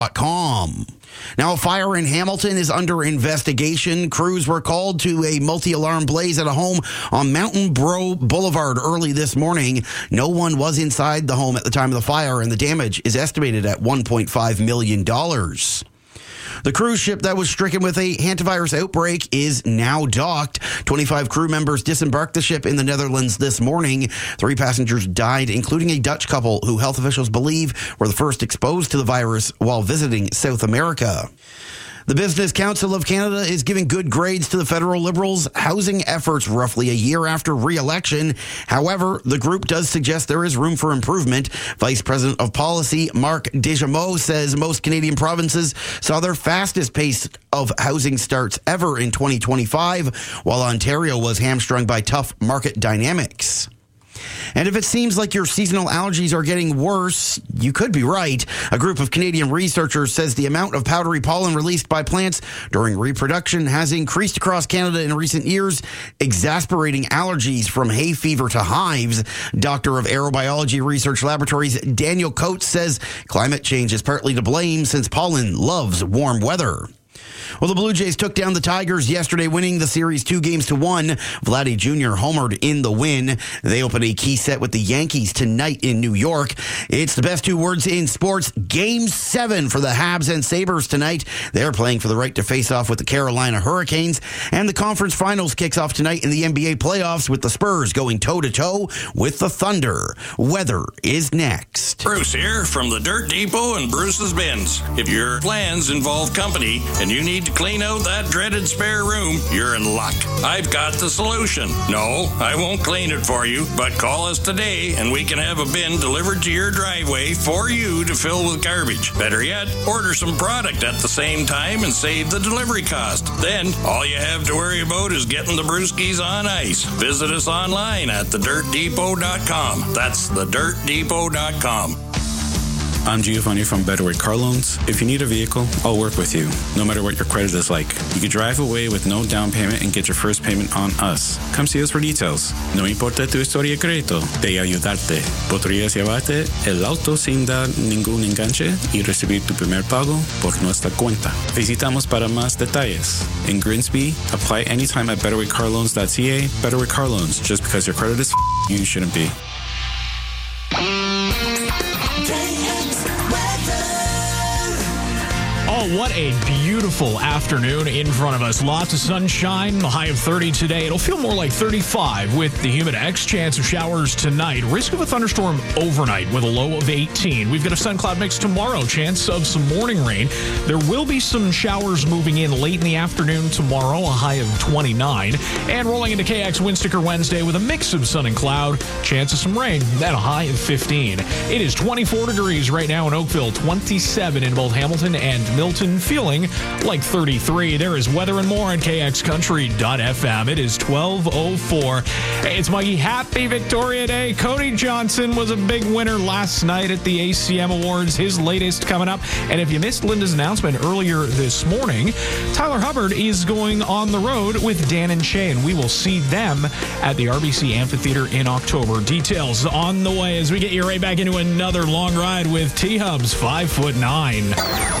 Com. Now, a fire in Hamilton is under investigation. Crews were called to a multi-alarm blaze at a home on Mountain Bro Boulevard early this morning. No one was inside the home at the time of the fire, and the damage is estimated at $1.5 million. The cruise ship that was stricken with a hantavirus outbreak is now docked. 25 crew members disembarked the ship in the Netherlands this morning. 3 passengers died, including a Dutch couple who health officials believe were the first exposed to the virus while visiting South America. The Business Council of Canada is giving good grades to the federal Liberals' housing efforts roughly a year after re-election. However, the group does suggest there is room for improvement. Vice President of Policy Marc Dejameaux says most Canadian provinces saw their fastest pace of housing starts ever in 2025, while Ontario was hamstrung by tough market dynamics. And if it seems like your seasonal allergies are getting worse, you could be right. A group of Canadian researchers says the amount of powdery pollen released by plants during reproduction has increased across Canada in recent years, exacerbating allergies from hay fever to hives. Doctor of Aerobiology Research Laboratories Daniel Coates says climate change is partly to blame since pollen loves warm weather. Well, the Blue Jays took down the Tigers yesterday, winning the series 2-1. Vladdy Jr. homered in the win. They open a key set with the Yankees tonight in New York. It's the best 2 words in sports. Game 7 for the Habs and Sabres tonight. They're playing for the right to face off with the Carolina Hurricanes. And the conference finals kicks off tonight in the NBA playoffs with the Spurs going toe-to-toe with the Thunder. Weather is next. Bruce here from the Dirt Depot and Bruce's Bins. If your plans involve company and you need to clean out that dreaded spare room, you're in luck. I've got the solution. No, I won't clean it for you, but call us today and we can have a bin delivered to your driveway for you to fill with garbage. Better yet, order some product at the same time and save the delivery cost. Then, all you have to worry about is getting the brewskis on ice. Visit us online at thedirtdepot.com. That's thedirtdepot.com. I'm Giovanni from Betterway Car Loans. If you need a vehicle, I'll work with you, no matter what your credit is like. You can drive away with no down payment and get your first payment on us. Come see us for details. No importa tu historia de crédito, de ayudarte. Podrías llevarte el auto sin dar ningún enganche y recibir tu primer pago por nuestra cuenta. Visitamos para más detalles. In Grimsby, apply anytime at betterwaycarloans.ca. Betterway Car Loans. Just because your credit is you shouldn't be. Oh, what a beautiful afternoon in front of us. Lots of sunshine, a high of 30 today. It'll feel more like 35 with the humid X. Chance of showers tonight. Risk of a thunderstorm overnight with a low of 18. We've got a sun cloud mix tomorrow. Chance of some morning rain. There will be some showers moving in late in the afternoon tomorrow, a high of 29. And rolling into KX Wind Sticker Wednesday with a mix of sun and cloud. Chance of some rain at a high of 15. It is 24 degrees right now in Oakville, 27 in both Hamilton and Milton, feeling like 33. There is weather and more on KXCountry.fm. It is 12:04. Hey, it's Mikey. Happy Victoria Day. Cody Johnson was a big winner last night at the ACM Awards. His latest coming up. And if you missed Linda's announcement earlier this morning, Tyler Hubbard is going on the road with Dan and Shay, and we will see them at the RBC Amphitheater in October. Details on the way as we get you right back into another long ride with T-Hubs 5'9".